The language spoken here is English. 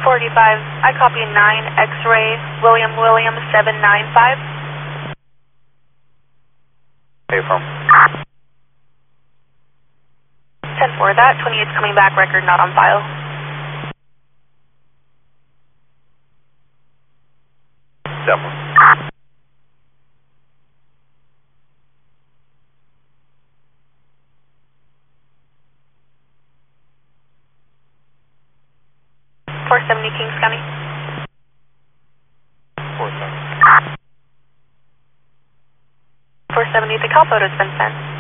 45, I copy 9 X-ray, William 795. Hey, from 10-4, that 28's coming back, record not on file. Devil. .470 Kings County. 470. 470, the call photo's been sent.